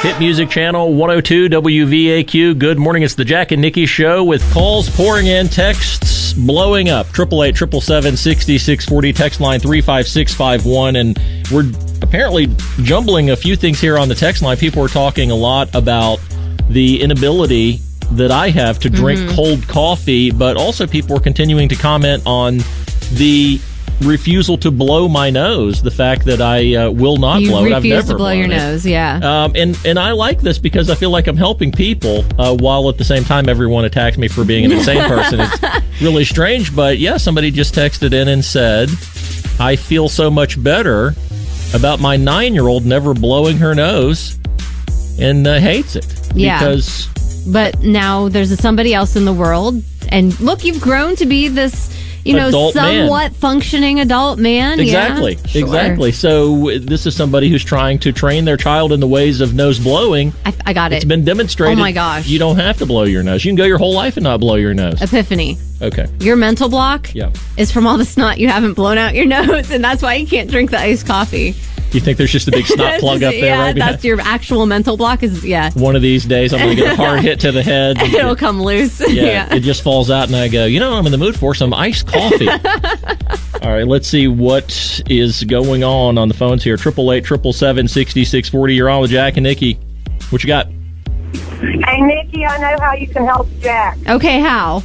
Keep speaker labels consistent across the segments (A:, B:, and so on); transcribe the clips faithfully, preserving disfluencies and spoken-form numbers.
A: Hit Music Channel one oh two W V A Q. Good morning. It's the Jack and Nikki Show with calls pouring in, texts blowing up. Triple eight triple seven sixty six forty. Text line three five six five one. And we're apparently jumbling a few things here on the text line. People are talking a lot about the inability that I have to drink mm-hmm. cold coffee, but also people are continuing to comment on the refusal to blow my nose, the fact that I uh, will not
B: you
A: blow it.
B: I've never
A: to blow
B: your
A: it.
B: nose, yeah.
A: Um, and, and I like this because I feel like I'm helping people uh, while at the same time everyone attacks me for being an insane person. It's really strange, but yeah, somebody just texted in and said, I feel so much better about my nine-year-old never blowing her nose and uh, hates it.
B: Yeah.
A: Because...
B: But now there's somebody else in the world, and look, you've grown to be this, you know,
A: adult
B: somewhat
A: man.
B: functioning adult man.
A: Exactly,
B: yeah? Sure.
A: exactly. So this is somebody who's trying to train their child in the ways of nose blowing.
B: I, I got it.
A: It's been demonstrated.
B: Oh my gosh.
A: You don't have to blow your nose. You can go your whole life and not blow your nose.
B: Epiphany.
A: Okay.
B: Your mental block
A: yeah.
B: is from all the snot you haven't blown out your nose, and that's why you can't drink the iced coffee.
A: You think there's just a big snot plug up there?
B: Yeah,
A: right
B: that's
A: behind?
B: your actual mental block. Is yeah.
A: One of these days, I'm going to get a hard hit to the head.
B: It'll it, come loose.
A: Yeah,
B: yeah,
A: it just falls out, and I go, you know, I'm in the mood for some iced coffee. All right, let's see what is going on on the phones here. Triple eight triple seven sixty six forty. You're on with Jack and Nikki. What you got?
C: Hey, Nikki, I know how you can help Jack.
B: Okay, how?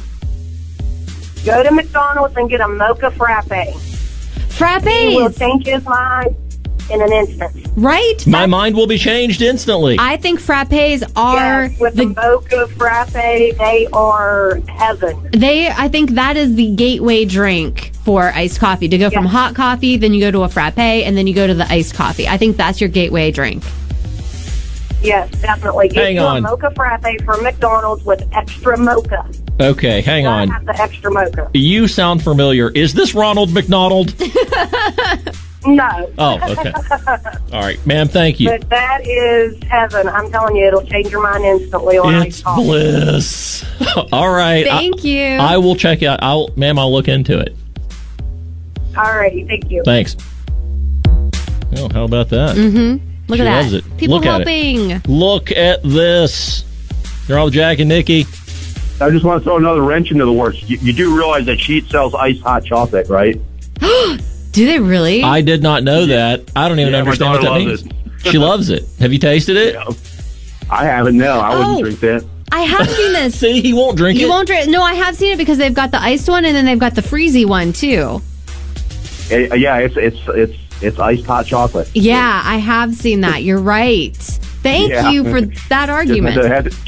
C: Go to McDonald's and get a mocha frappe.
B: Frappes.
C: He will change his mind in an instant.
B: Right?
A: My Frapp- mind will be changed instantly.
B: I think frappes are
C: yes, with
B: the
C: the mocha frappe, they are heaven.
B: They, I think that is the gateway drink for iced coffee. To go from
C: yes.
B: hot coffee, then you go to a frappe, and then you go to the iced coffee. I think that's your gateway drink.
C: Yes, definitely. Get
A: Hang
C: you
A: on.
C: a mocha frappe from McDonald's with extra mocha.
A: Okay, hang
C: I
A: on.
C: have the extra mocha.
A: You sound familiar. Is this Ronald McDonald?
C: No.
A: Oh, okay. All right, ma'am, thank you.
C: But that is heaven. I'm telling you, it'll change your mind instantly on
A: It's
C: iced coffee.
A: bliss. All right.
B: Thank
A: I,
B: you.
A: I will check out. I'll, ma'am, I'll look into it.
C: All righty, thank you.
A: Thanks. Oh, how about that?
B: Mm-hmm. Look
A: She
B: at that.
A: loves it.
B: People
A: Look at
B: helping.
A: it. Look at this. You're all Jack and Nikki.
D: I just want to throw another wrench into the works. You, you do realize that Sheet sells iced hot chocolate, right?
B: Do they really?
A: I did not know that. I don't even
D: Yeah, my
A: understand what that
D: daughter
A: means.
D: loves
A: She loves it. Have you tasted it?
D: Yeah. I haven't. No, I
B: Oh.
D: wouldn't drink that.
B: I have seen this.
A: See, he won't drink
B: You
A: it.
B: won't drink. No, I have seen it because they've got the iced one and then they've got the freezy one too.
D: Eh, yeah, it's it's it's it's iced hot chocolate.
B: Yeah, I have seen that. You're right. Thank
D: Yeah.
B: you for that
D: Just
B: argument.
D: had to, had to,